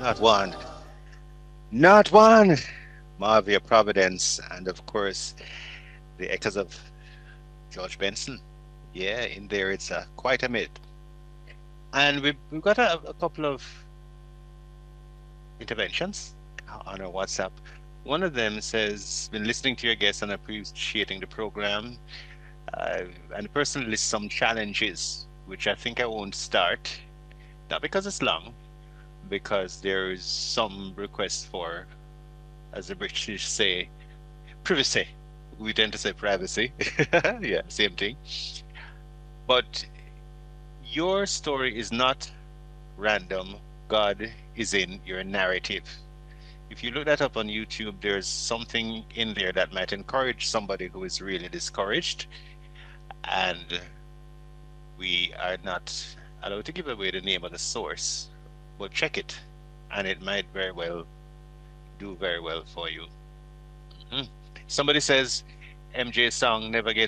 Not one. Not one. Marvia Providence, and of course, the echoes of George Benson. Yeah, in there it's quite a myth. And we've got a couple of interventions on our WhatsApp. One of them says, been listening to your guests and appreciating the program. And the person lists some challenges, which I think I won't start. Not because it's long, because there's some request for, as the British say, privacy. We tend to say privacy. Yeah, same thing. But your story is not random. God is in your narrative. If you look that up on YouTube, there's something in there that might encourage somebody who is really discouraged. And we are not allowed to give away the name of the source, but check it, and it might very well do very well for you. Mhm. Somebody says MJ's song never gets